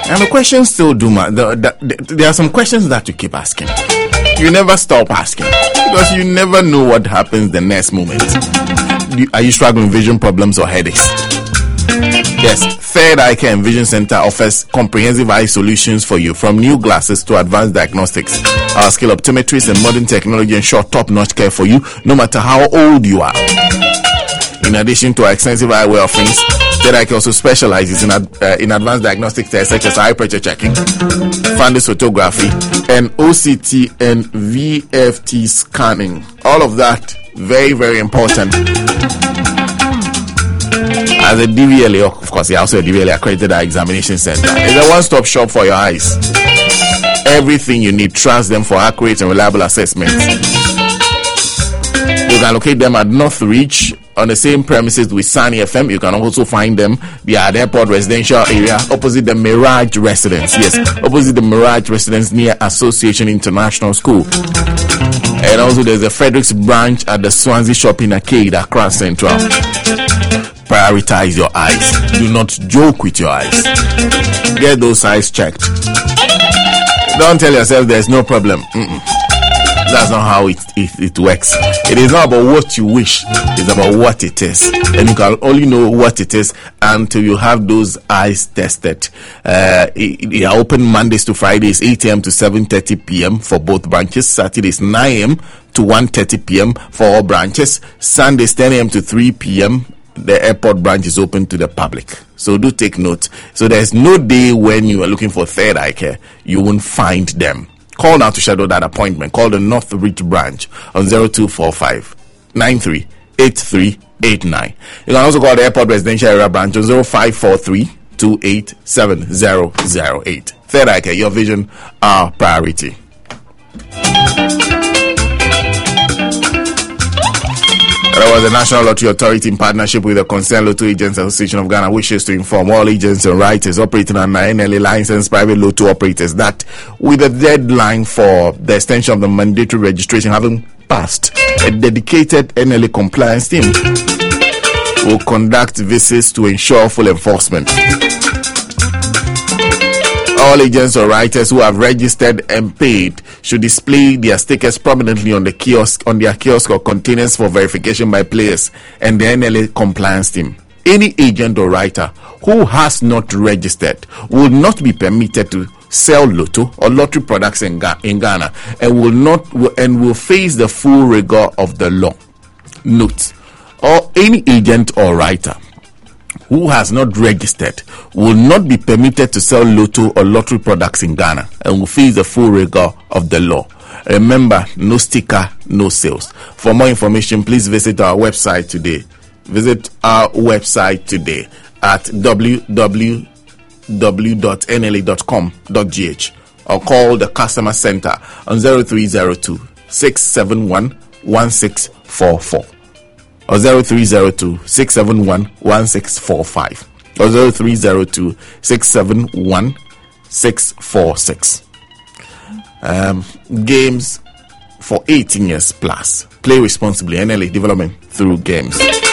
And the questions still do matter. There are some questions that you keep asking. You never stop asking because you never know what happens the next moment. Are you struggling with vision problems or headaches? Yes, Third Eye Care and Vision Center offers comprehensive eye solutions for you, from new glasses to advanced diagnostics. Our skill optometrists and modern technology ensure top-notch care for you, no matter how old you are. In addition to our extensive eyewear offerings, Third Eye Care also specializes in advanced diagnostic tests such as eye pressure checking, fundus photography, and OCT and VFT scanning. All of that very, very important. As a DVLA, of course, you're also a DVLA accredited eye examination center. It's a one-stop shop for your eyes. Everything you need, trust them for accurate and reliable assessments. You can locate them at Northreach on the same premises with Sunny FM. You can also find them at the airport residential area opposite the Mirage Residence. Yes, opposite the Mirage Residence near Association International School. And also there's a Fredericks branch at the Swansea Shopping Arcade, Accra Central. Prioritize your eyes. Do not joke with your eyes. Get those eyes checked. Don't tell yourself there's no problem. That's not how it works. It is not about what you wish. It's about what it is. And you can only know what it is until you have those eyes tested. They are open Mondays to Fridays, 8 a.m. to 7:30 p.m. for both branches. Saturdays, 9 a.m. to 1:30 p.m. for all branches. Sundays, 10 a.m. to 3 p.m. The airport branch is open to the public. So do take note. So there's no day when you are looking for Third Eye Care you won't find them. Call now to schedule that appointment. Call the Northreach branch on 0245 93 8389. You can also call the airport residential area branch on 0543 287008. Third Eye Care, your vision, our priority. That was the National Lottery Authority in partnership with the Concerned Lotto Agents Association of Ghana wishes to inform all agents and writers operating under NLA licensed private lotto operators that with the deadline for the extension of the mandatory registration having passed, a dedicated NLA compliance team will conduct visits to ensure full enforcement. All agents or writers who have registered and paid should display their stickers prominently on their kiosk or containers for verification by players and the NLA compliance team. Any agent or writer who has not registered will not be permitted to sell lotto or lottery products in Ghana and will face the full rigor of the law. Note: or any agent or writer who has not registered will not be permitted to sell lotto or lottery products in Ghana and will face the full rigor of the law. Remember, no sticker, no sales. For more information, please visit our website today. Visit our website today at www.nla.com.gh or call the customer center on 0302 671 1644. or 0302-671-1645 or 0302-671-646. Games for 18 years plus. Play responsibly. NLA development through games.